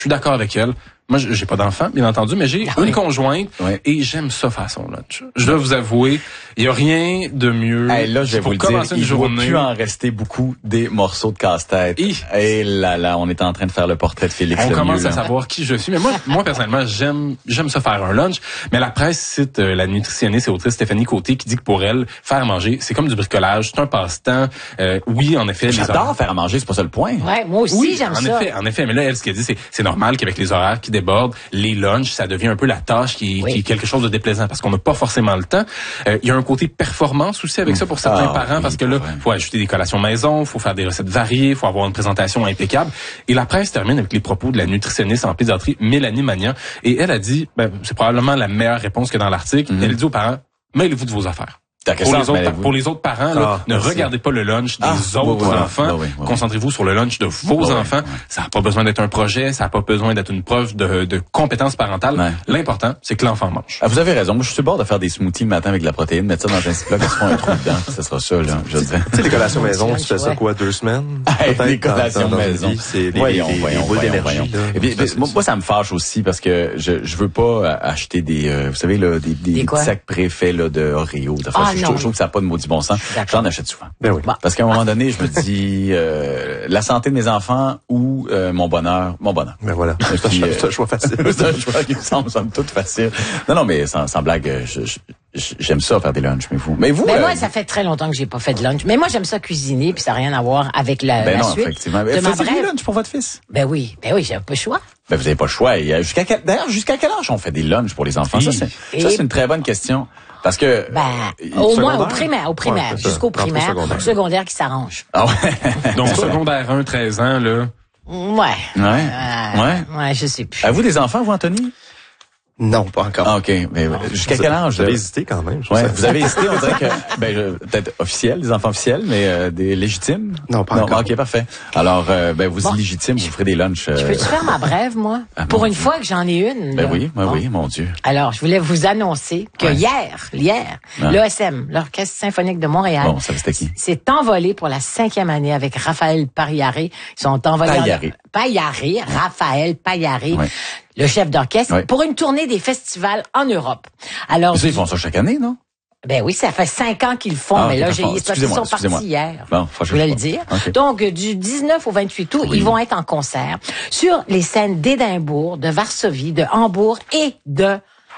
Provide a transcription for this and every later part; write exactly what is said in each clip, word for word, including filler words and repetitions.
Je suis d'accord avec elle. Moi, j'ai pas d'enfant, bien entendu, mais j'ai ah une oui. conjointe oui. et j'aime ça faire son lunch. Je dois vous avouer, il y a rien de mieux. Hey, là, je vais vous le dire, une il journée. doit plus en rester beaucoup des morceaux de casse-tête. Et, et là, là, on est en train de faire le portrait de Félix. On le commence mieux, à là. savoir qui je suis. Mais moi, moi personnellement, j'aime j'aime ça faire un lunch. Mais la presse cite euh, la nutritionniste et autrice Stéphanie Côté qui dit que pour elle, faire manger, c'est comme du bricolage, c'est un passe-temps. Euh, oui, en effet. J'adore horaires... faire à manger, c'est pas ça le point. Ouais, moi aussi, oui, j'aime en ça. effet, en effet. Mais là, elle, ce qu'elle dit, c'est c'est normal qu'avec les horaires qui débordent, les lunchs, ça devient un peu la tâche qui, oui. qui est quelque chose de déplaisant parce qu'on n'a pas forcément le temps. Euh, il y a un côté performance aussi avec ça pour certains ah, parents oui, parce que là, ouais. faut ajouter des collations maison, faut faire des recettes variées, faut avoir une présentation impeccable. Et la presse termine avec les propos de la nutritionniste en pédiatrie Mélanie Magnan. Et elle a dit, ben, c'est probablement la meilleure réponse que dans l'article. Mm-hmm. Elle dit aux parents, mêlez-vous de vos affaires. Pour les, autres, pour les autres parents, là, ah, ne merci. regardez pas le lunch des ah, autres oui, oui, enfants. oui, oui, oui. Concentrez-vous sur le lunch de vos oui, enfants. oui. Ça n'a pas besoin d'être un projet, ça n'a pas besoin d'être une preuve de, de compétence parentale. Ouais. L'important, c'est que l'enfant mange. Ah, vous avez raison. Moi, je suis sur le bord de faire des smoothies le matin avec de la protéine, mettre ça dans un Ziploc, se faire un trou dedans, ça sera ça, là, je dirais. Tu sais, les collations maison, tu fais ça quoi, deux semaines? Hey, les collations dans, dans maison. C'est les, voyons, les, les, voyons, les boules voyons, d'énergie. voyons. Là. Et puis, Ça, c'est moi, ça. moi, ça me fâche aussi parce que je je veux pas acheter des, euh, vous savez, là, des, des, Des des sacs préfaits là, de Oreo. De Ah, je, non. je trouve que ça n'a pas de maudit bon sens. J'en achète souvent. Ben oui. Parce qu'à un moment donné, je me dis, euh, la santé de mes enfants ou euh, mon bonheur, mon bonheur. Ben voilà. Et C'est puis, un, euh, c'est un choix facile. c'est un choix qui me semble, semble tout facile. Non, non, mais sans, sans blague, je, je, j'aime ça faire des lunchs, mais vous, mais vous. Mais euh, moi, ça fait très longtemps que j'ai pas fait de lunch. Mais moi, j'aime ça cuisiner, puis ça n'a rien à voir avec la, ben la non, suite effectivement. de ma Faites des brève. lunchs pour votre fils. Ben oui, ben oui, j'ai un peu le choix. Ben vous avez pas le choix. Et, euh, jusqu'à quel, d'ailleurs, jusqu'à quel âge on fait des lunchs pour les enfants? Oui. Ça, c'est, Et- ça, c'est une très bonne question. Parce que. Ben, il- au moins au secondaire? primaire, au primaire, Ouais, c'est ça. jusqu'au Entre primaire, secondaire. secondaire qui s'arrange. Ah ouais. Donc, secondaire un, treize ans, là. Ouais. Ouais. Euh, Ouais. Ouais, je sais plus. Avez-vous des enfants, vous, Anthony? Non, pas encore. Ah, OK. Mais, jusqu'à Vous- quel âge? Vous avez hésité quand même. je trouve Ouais, ça- vous avez hésité, on dirait que, ben, je- peut-être officiels, des enfants officiels, mais euh, des légitimes? Non, pas encore. OK, parfait. Alors, euh, ben, vous Bon. êtes légitimes, vous ferez des lunchs. euh, Je peux-tu faire ma brève, moi? Ah, Pour mon une Dieu. fois que j'en ai une. Ben là. oui, ben Bon. oui, mon Dieu. Alors, je voulais vous annoncer que Ouais. hier, hier, Ah. l'E S M, l'Orchestre symphonique de Montréal, Bon, ça, c'était qui? s'est envolé pour la cinquième année avec Raphaël Paillaré. Ils sont envolés. Paillaré. En... Paillaré, Raphaël Paillaré. Ouais. Le chef d'orchestre, Ouais. pour une tournée des festivals en Europe. Alors, Ça, ils font ça chaque année, non? ben oui, ça fait cinq ans qu'ils le font, Ah, mais ok, là, j'ai, pardon. ils Excusez-moi, sont excusez-moi. partis hier. Bon, faut que je voulais je le dire. Ok. Donc, du dix-neuf au vingt-huit août, Oui. ils vont être en concert sur les scènes d'Édimbourg, de Varsovie, de Hambourg et de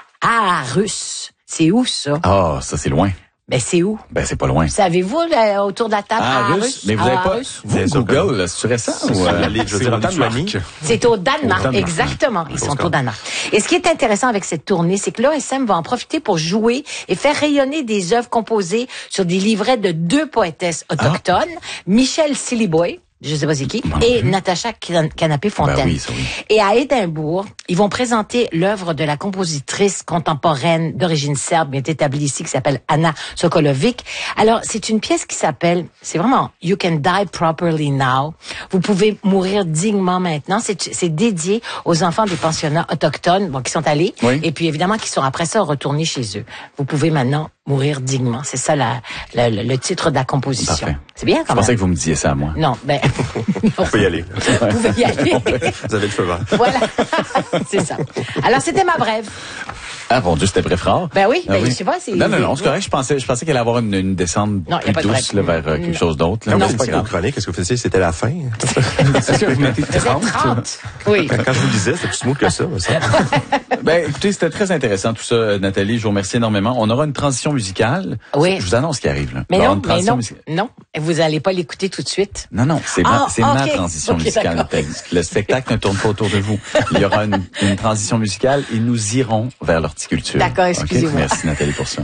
Aarhus. C'est où, ça? Ah, ça, c'est loin. Ben, c'est où? Ben, c'est pas loin. Savez-vous, là, autour de la table, Ah, Aarhus? russe? Mais vous avez pas, Aarhus? vous, Bien sûr que Google, là, c'est récent ou, ça, euh, la Ligue, je veux c'est dire, au en Danemark. Lituanie. C'est au Danemark, Au Danemark, exactement. Ils Grosse sont au corde. Danemark. Et ce qui est intéressant avec cette tournée, c'est que l'O S M va en profiter pour jouer et faire rayonner des œuvres composées sur des livrets de deux poétesses autochtones, Michel Siliboy, je sais pas c'est qui, et Natacha Can- Canapé-Fontaine. Ben oui, ça oui. Et à Édimbourg, ils vont présenter l'œuvre de la compositrice contemporaine d'origine serbe, bien établie ici, qui s'appelle Anna Sokolovic. Alors, c'est une pièce qui s'appelle, c'est vraiment You Can Die Properly Now. Vous pouvez mourir dignement maintenant. C'est, c'est dédié aux enfants des pensionnats autochtones, bon, qui sont allés, Oui. et puis évidemment qui sont après ça retournés chez eux. Vous pouvez maintenant mourir dignement. C'est ça la, la- le, le titre de la composition. Parfait. C'est bien Je quand même. pensais que vous me disiez ça à moi. Non, ben, On peut y aller. vous pouvez y aller. Vous avez le feu vert. Voilà, c'est ça. Alors, c'était ma brève. Ah, mon Dieu, c'était bref rare. Ben oui, Ah ben, je sais pas, c'est... Non, non, non, c'est correct. Je pensais, je pensais qu'elle allait avoir une, une descente Non, y a plus pas de douce, là, bref. vers euh, quelque Non. chose d'autre, là. Non, Mais mais c'est pas c'est grave. une chronique. Qu'est-ce que vous faisiez? C'était la fin. Est-ce que vous mettez C'était trente? trente. Oui. Quand je vous le disais, c'était plus smooth que ça. me semble. Ben, écoutez, c'était très intéressant tout ça, euh, Nathalie. Je vous remercie énormément. On aura une transition musicale. Oui. Je vous annonce ce qui arrive, là. Mais Il va y non, avoir une mais transition non, musicale. non. Vous allez pas l'écouter tout de suite. Non, non, c'est Ah, ma, c'est ok. ma transition Ok, musicale, d'accord. Nathalie. Le spectacle ne tourne pas autour de vous. Il y aura une, une transition musicale et nous irons vers l'horticulture. D'accord, Ok? excusez-moi. Merci, Nathalie, pour ça.